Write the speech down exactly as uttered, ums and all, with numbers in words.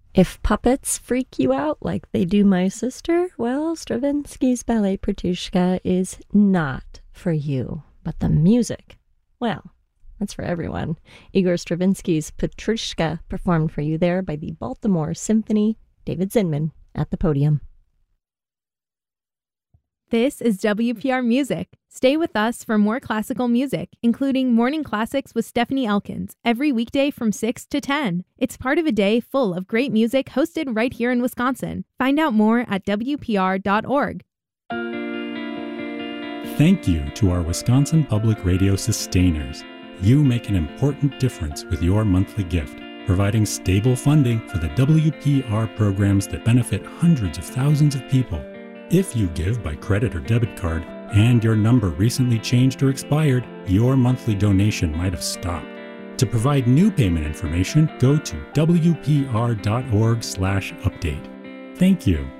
If puppets freak you out like they do my sister, well, Stravinsky's Ballet Petrushka is not for you. But the music, well, that's for everyone. Igor Stravinsky's Petrushka performed for you there by the Baltimore Symphony. David Zinman at the podium. This is W P R Music. Stay with us for more classical music, including Morning Classics with Stephanie Elkins, every weekday from six to ten. It's part of a day full of great music hosted right here in Wisconsin. Find out more at W P R dot org. Thank you to our Wisconsin Public Radio sustainers. You make an important difference with your monthly gift, providing stable funding for the W P R programs that benefit hundreds of thousands of people. If you give by credit or debit card, and your number recently changed or expired, your monthly donation might have stopped. To provide new payment information, go to W P R dot org slash update. Thank you.